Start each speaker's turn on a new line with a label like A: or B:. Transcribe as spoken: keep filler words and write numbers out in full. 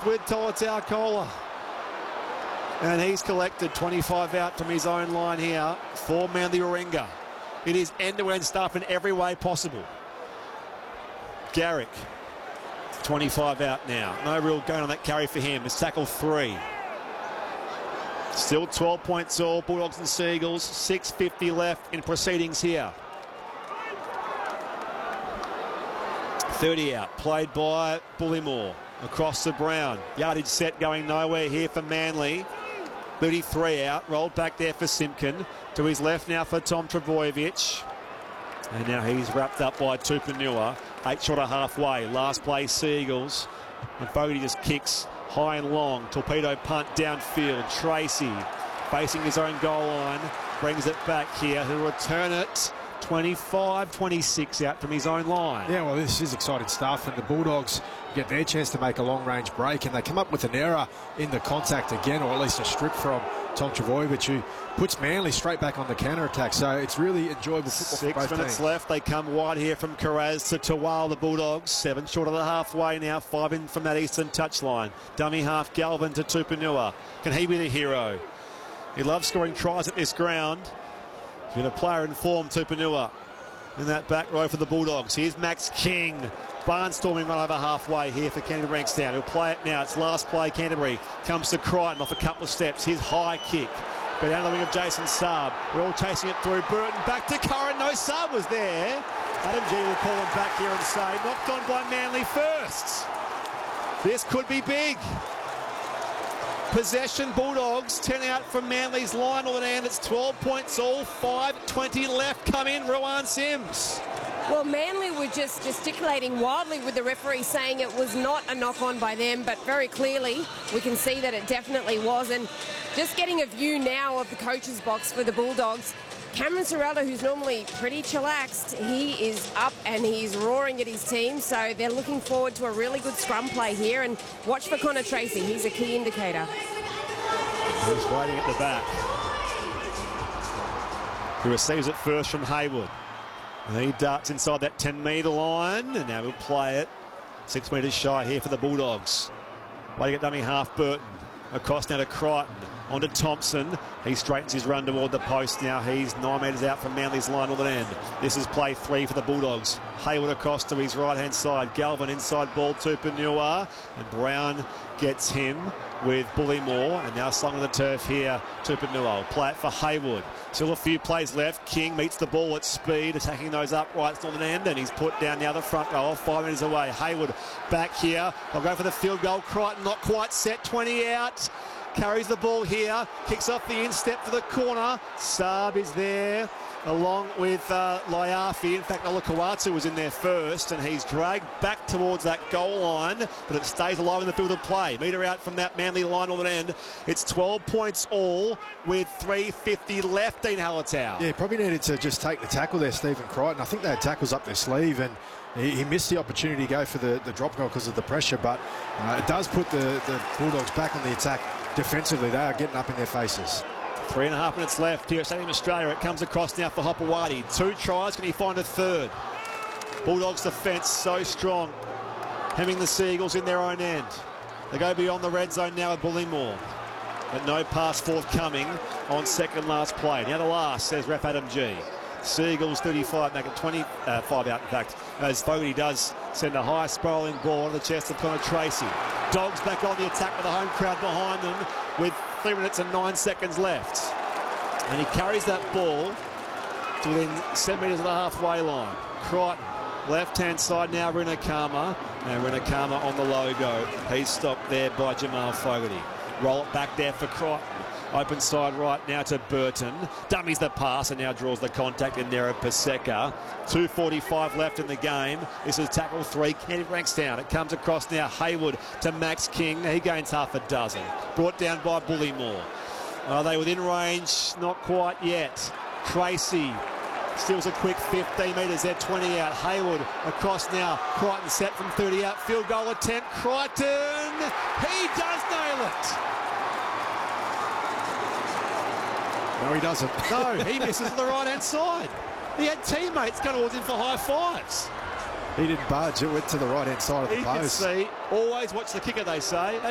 A: with Tolutau. And he's collected twenty-five out from his own line here for Manly Warringah. It is end-to-end stuff in every way possible. Garrick, twenty-five out now. No real going on that carry for him. It's tackle three. Still twelve points all. Bulldogs and Seagulls. six fifty left in proceedings here. thirty out. Played by Bullymore. Across the Brown. Yardage set going nowhere here for Manly. thirty-three out. Rolled back there for Simpkin. To his left now for Tom Trbojevic. And now he's wrapped up by Tupanua. Eight short of halfway. Last play Seagulls. And Fogarty just kicks high and long. Torpedo punt downfield. Tracy facing his own goal line. Brings it back here. He'll return it. twenty-five twenty-six out from his own line.
B: Yeah, well, this is exciting stuff, and the Bulldogs get their chance to make a long-range break, and they come up with an error in the contact again, or at least a strip from Tom Trbojevic, who puts Manly straight back on the counter-attack. So it's really enjoyable football
A: Six
B: for both
A: minutes
B: teams.
A: left. They come wide here from Carraz to Tawal, the Bulldogs. Seven short of the halfway now. Five in from that eastern touchline. Dummy half Galvin to Tupanua. Can he be the hero? He loves scoring tries at this ground. He's been a player in form, Tupanua, in that back row for the Bulldogs. Here's Max King. Barnstorming right over halfway here for Canterbury Bankstown. He'll play it now. It's last play. Canterbury comes to Crichton off a couple of steps. His high kick. Go down the wing of Jason Saab. We're all chasing it through. Burton back to Curran. No, Saab was there. Adam G will call him back here and say, knocked on by Manly first. This could be big. Possession Bulldogs, ten out from Manly's line all at end. It's twelve points all, five twenty left. Come in, Rowan Sims.
C: Well, Manly were just gesticulating wildly with the referee saying it was not a knock-on by them, but very clearly we can see that it definitely was. And just getting a view now of the coach's box for the Bulldogs, Cameron Sorrella, who's normally pretty chillaxed, he is up and he's roaring at his team. So they're looking forward to a really good scrum play here. And watch for Connor Tracy. He's a key indicator.
A: He's waiting at the back. He receives it first from Hayward. And he darts inside that ten metre line. And now he'll play it. Six metres shy here for the Bulldogs. Waiting at dummy half Burton. Across now to Crichton. On to Thompson. He straightens his run toward the post now. He's nine metres out from Manly's line all at end. This is play three for the Bulldogs. Hayward across to his right-hand side. Galvin inside ball to Tupanua. And Brown gets him with Bullymore. And now slung on the turf here, Tupanua. Play it for Hayward. Still a few plays left. King meets the ball at speed, attacking those uprights on the end, and he's put down the other front goal, five metres away. Hayward back here. They'll go for the field goal. Crichton not quite set, twenty out. Carries the ball here, kicks off the instep for the corner. Saab is there, along with uh, Laiafi. In fact, Olakawatu was in there first, and he's dragged back towards that goal line, but it stays alive in the field of play. Metre out from that Manly line on the end. It's twelve points all with three fifty left in Hallertau.
B: Yeah, probably needed to just take the tackle there, Stephen Crichton. I think they had tackles up their sleeve, and he, he missed the opportunity to go for the, the drop goal because of the pressure, but uh, it does put the, the Bulldogs back on the attack defensively. They are getting up in their faces.
A: Three and a half minutes left here at Stadium Australia. It comes across now for Hopewadi. Two tries. Can he find a third? Bulldogs defence so strong. Hemming the Seagulls in their own end. They go beyond the red zone now at Bullymore. But no pass forthcoming on second last play. Now the last, says ref Adam G. Seagulls thirty-five, make it twenty-five out in fact, as Fogarty does send a high spiralling ball on the chest of Connor Tracy. Dogs back on the attack with the home crowd behind them with three minutes and nine seconds left. And he carries that ball to within seven metres of the halfway line. Crichton, left-hand side now, Rinakama. And Rinakama on the logo. He's stopped there by Jamal Fogarty. Roll it back there for Crichton. Open side right now to Burton. Dummies the pass and now draws the contact in there of Paseka. two forty-five left in the game. This is tackle three. Canterbury Bankstown. It comes across now. Hayward to Max King. He gains half a dozen. Brought down by Bullymore. Are they within range? Not quite yet. Tracy steals a quick fifteen metres there, twenty out. Hayward across now. Crichton set from thirty out. Field goal attempt. Crichton. He does nail it.
B: No, he doesn't.
A: No, he misses the right-hand side. He had teammates going towards him for high fives.
B: He didn't budge. It went to the right-hand side of the
A: You
B: post.
A: can see, always watch the kicker, they say.